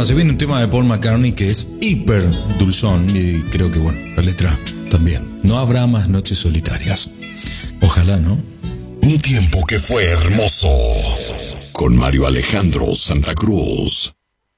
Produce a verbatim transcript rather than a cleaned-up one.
tema, se viene un tema de Paul McCartney que es hiper dulzón y creo que, bueno, la letra también. No habrá más noches solitarias. Ojalá, ¿no? Un tiempo que fue hermoso. Con Mario Alejandro Santa Cruz.